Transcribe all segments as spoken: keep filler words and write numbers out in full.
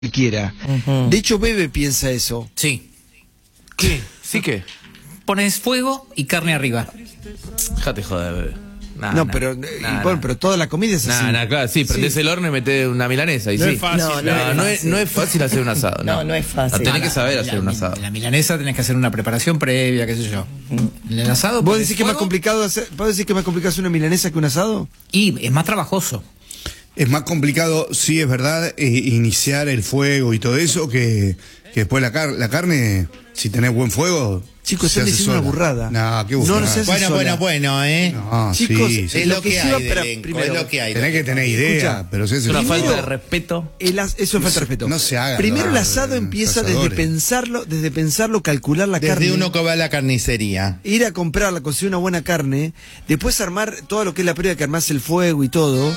que quiera. Uh-huh. De hecho, Bebe piensa eso. Sí. ¿Qué? ¿Sí qué? Pones fuego y carne arriba. Déjate joder, Bebe. Nah, no, nah, pero, nah, y, nah. bueno, pero toda la comida es así. Nah, nah, claro, sí, prendés sí. el horno y metés una milanesa y no sí. Es fácil, no, no, no, no, es es, no es fácil hacer un asado. No, no, no es fácil. No, tenés no, que saber la, hacer la, un asado. La milanesa tenés que hacer una preparación previa, qué sé yo. En el asado. ¿Vos decís que es más complicado hacer, ¿vos decís que es más complicado hacer una milanesa que un asado? Y es más trabajoso. Es más complicado, sí, es verdad, eh, iniciar el fuego y todo eso, que, que después la, car la carne, si tenés buen fuego. Chicos, están diciendo una burrada. No, qué burrada. No, no se bueno, sola. bueno, bueno, ¿eh? No, chicos, sí, es sí. lo que, que hay, para, elenco, primero, es lo que hay. Tenés que tener idea, Escucha, pero si es una primero, falta de respeto. El as, eso es falta de respeto. No se haga. Primero no, el asado empieza desde pensarlo, desde pensarlo, calcular la Desde carne. Desde uno que va a la carnicería. Ir a comprarla, conseguir una buena carne, después armar todo lo que es la previa, que armás el fuego y todo.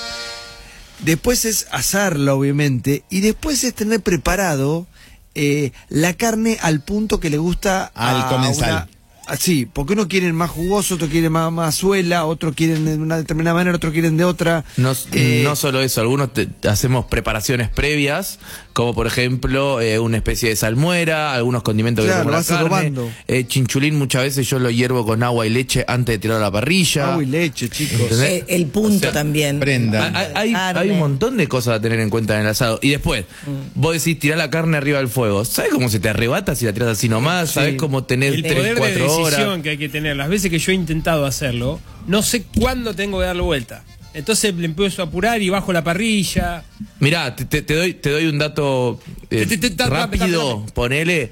Después es asarla, obviamente, y después es tener preparado eh, la carne al punto que le gusta al comensal. Una, sí, porque uno quiere más jugoso, otro quiere más, más suela, otro quieren de una determinada manera, otro quieren de otra. No, eh, no solo eso, algunos te, hacemos preparaciones previas, como por ejemplo eh, una especie de salmuera, algunos condimentos claro, que lo vas adobando. Eh, chinchulín muchas veces yo lo hiervo con agua y leche antes de tirarlo a la parrilla. Agua y leche, chicos. Eh, el punto o sea, también. Prenda. Hay, hay, hay un montón de cosas a tener en cuenta en el asado. Y después, mm. vos decís tirar la carne arriba del fuego. ¿Sabés cómo se te arrebata si la tiras así nomás? Sí. ¿Sabés cómo tener tres, cuatro horas? Que hay que tener. Las veces que yo he intentado hacerlo, no sé cuándo tengo que darle vuelta. Entonces le empiezo a apurar y bajo la parrilla. Mirá, te, te, te doy te doy un dato eh, te, te, te, rápido. Ponele,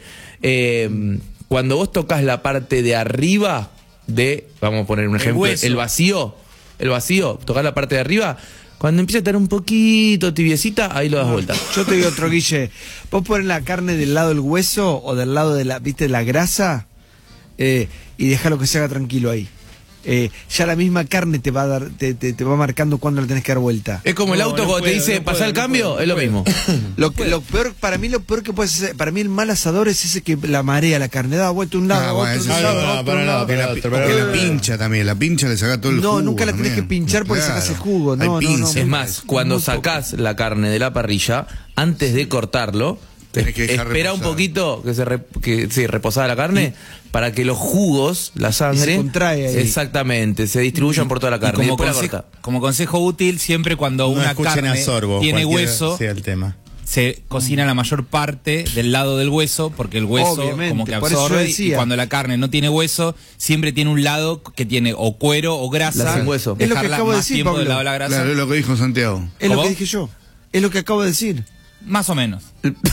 eh, cuando vos tocas la parte de arriba de, vamos a poner un ejemplo, el, el vacío, el vacío, tocas la parte de arriba. Cuando empieza a estar un poquito tibiecita, ahí lo das vuelta. Yo te digo otro, Guille. Vos pones la carne del lado del hueso o del lado de la, ¿viste? La grasa. Eh, y déjalo que se haga tranquilo ahí. Eh, ya la misma carne te va a dar, te, te, te va marcando cuándo le tenés que dar vuelta. Es como el no, auto no cuando puedo, te dice no pasar puedo, el cambio, no puedo, es lo no mismo. Lo, lo peor, para mí lo peor que puede ser, para mí el mal asador es ese que la marea la carne, da vuelta un lado, ah, otro, bueno, un no, lado, no, otro, no, un lado. que la, otro, porque otro. la pincha también, la pincha le saca todo el no, jugo. No, nunca la tenés también. que pinchar porque claro. sacás el jugo. No, Hay no, no, pinzas. Es más, cuando sacás la carne de la parrilla, antes de cortarlo, tenés que dejar espera reposar. un poquito que se re, que sí, reposada la carne y, para que los jugos, la sangre, se contrae ahí. Exactamente, se distribuyan por toda la carne. Y como, y la consejo, como consejo útil, siempre cuando no una carne a Sorbo, tiene hueso, sea el tema. se cocina la mayor parte del lado del hueso, porque el hueso Obviamente, como que por eso absorbe, decía. y cuando la carne no tiene hueso, siempre tiene un lado que tiene o cuero o grasa. La sin hueso. Es lo que Dejarla acabo de más decir, tiempo Pablo. del lado de la grasa. Claro, es lo que dijo Santiago. Es lo ¿Cómo? que dije yo. Es lo que acabo de decir. Más o menos.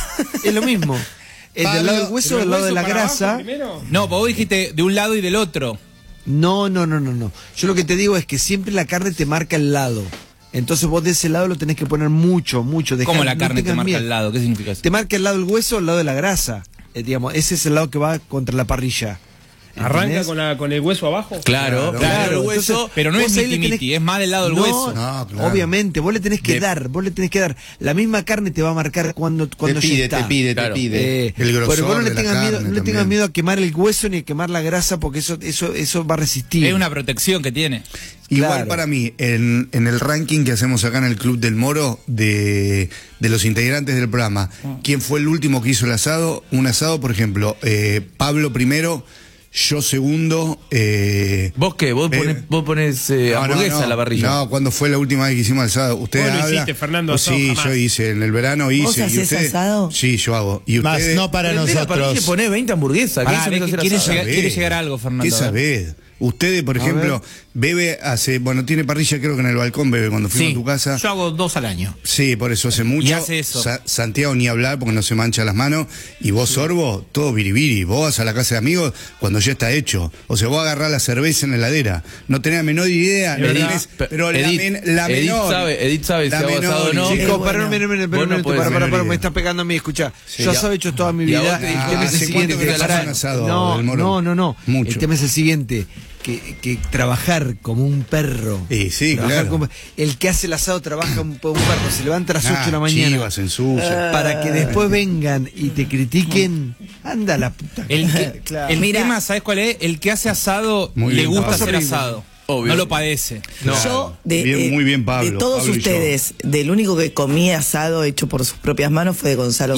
Es lo mismo. El del lado del hueso o del lado de la grasa. No, vos dijiste de un lado y del otro. No, no, no, no, no. Yo lo que te digo es que siempre la carne te marca el lado. Entonces vos de ese lado lo tenés que poner mucho, mucho. Dejar, ¿Cómo la no carne te tengas marca miedo. el lado? ¿Qué significa eso? Te marca el lado del hueso o el lado de la grasa. Eh, digamos, ese es el lado que va contra la parrilla. Arranca con, la, con el hueso abajo. Claro, Claro, claro, el entonces, hueso. Pero no es vos ahí le miti tenés- miti, es más del lado del No, hueso. No, claro. Obviamente, vos le tenés que De- dar, vos le tenés que dar. La misma carne te va a marcar cuando, cuando Te ya pide, está. te pide, Claro. te pide. Eh, El grosor pero vos no le de la tengas miedo, carne no le tengas también. miedo a quemar el hueso ni a quemar la grasa porque eso, eso, eso va a resistir. Es una protección que tiene. Igual Claro. para mí, en, en el ranking que hacemos acá en el Club del Moro de, de los integrantes del programa, ¿quién fue el último que hizo el asado? Un asado, por ejemplo, eh, Pablo primero, yo segundo. Eh, ¿Vos qué? ¿Vos eh, ponés, vos ponés eh, no, no, hamburguesa no. a la parrilla? No, ¿cuándo fue la última vez que hicimos el asado? Usted Vos lo habla. hiciste, Fernando, Pues asado sí, jamás. yo hice, en el verano hice. ¿Vos y hacés ustedes- asado? Sí, yo hago. Y Más ustedes, no para Prendés la parrilla y nosotros. ponés veinte hamburguesas. ¿Qué Pará, hizo ve no que hacer quiere asado? llegar- ¿Sabés? quiere llegar a algo, Fernando. ¿Qué a ver. sabés? Ustedes, por A ejemplo, ver. Bebe hace, bueno, tiene parrilla creo que en el balcón, Bebe, cuando fuimos Sí, a tu casa. yo hago dos al año. Sí, por eso hace mucho. Y hace eso. Sa- Santiago ni hablar porque no se mancha las manos. Y vos, Sorbo, todo biribiri. Vos vas a la casa de amigos cuando ya está hecho. O sea, vos agarrás la cerveza en la heladera. No tenés la menor idea. Es no verdad. tenés- Pe- pero la, Edith- men- la Edith menor. sabe- Edith sabe la si hago menor, asado o no. y- Chicos, bueno. pará un minuto, pará un Vos no minuto, podés pará, pará, menor pará, idea. me está pegando a mí, escuchá. Sí, Yo ya. asado he hecho toda mi Y a vida. vos te El dije, tema es el ¿hace siguiente. cuánto que que- haces un asado, no, del Moro? no, no, no. Mucho. El tema es el siguiente. Que, que trabajar como un perro. Sí, sí, Trabajar claro. como- el que hace el asado trabaja un, un perro. Se levanta a las Ah, ocho de la mañana. chivas, ensucia. Para que después vengan y te critiquen. Anda la puta. El, que- Claro. el Mira. tema, ¿sabes cuál es? El que hace asado Muy le bien, gusta Pablo. hacer Horrible. asado. Obvio. No lo padece. No. Yo, de, Bien, eh, muy bien, Pablo, de todos Pablo y yo. ustedes, del único que comí asado hecho por sus propias manos fue de Gonzalo